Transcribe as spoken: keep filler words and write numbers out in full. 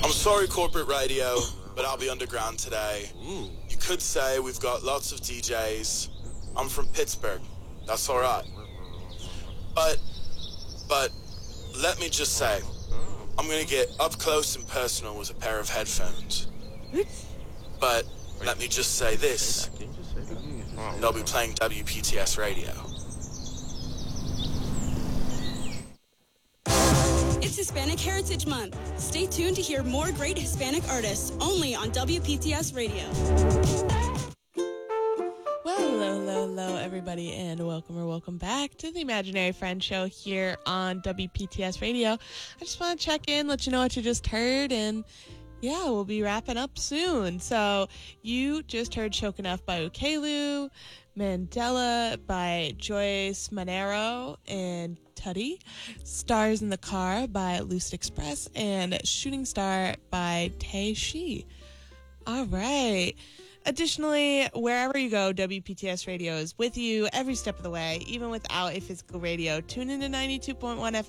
I'm sorry, corporate radio, but I'll be underground today. Ooh. You could say we've got lots of D Js. I'm from Pittsburgh. That's all right. But, but, let me just say, I'm going to get up close and personal with a pair of headphones. But, let me just say this. They'll be playing W P T S radio. It's Hispanic Heritage Month. Stay tuned to hear more great Hispanic artists only on W P T S Radio. Well, hello, hello, hello, everybody, and welcome or welcome back to the Imaginary Friend Show here on W P T S Radio. I just want to check in, let you know what you just heard, and yeah, we'll be wrapping up soon. So you just heard Choke Enough by Ukelu, Mandela by Joyce Monero and Tutty, Stars in the Car by Lucid Express, and Shooting Star by Tae Shi. All right. Additionally, wherever you go, W P T S Radio is with you every step of the way, even without a physical radio. Tune into ninety-two point one F